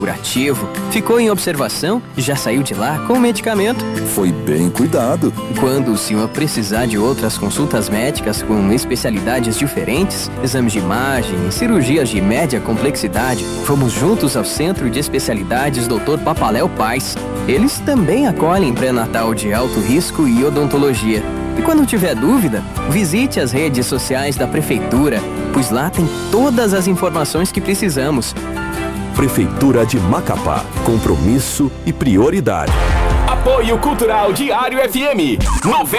curativo, ficou em observação e já saiu de lá com o medicamento. Foi bem cuidado. Quando o senhor precisar de outras consultas médicas com especialidades diferentes, exames de imagem e cirurgias de média complexidade, vamos juntos ao Centro de Especialidades Dr. Papaléu Paz. Eles também acolhem pré-natal de alto risco e odontologia. E quando tiver dúvida, visite as redes sociais da Prefeitura, pois lá tem todas as informações que precisamos. Prefeitura de Macapá, compromisso e prioridade. Apoio Cultural Diário FM 90.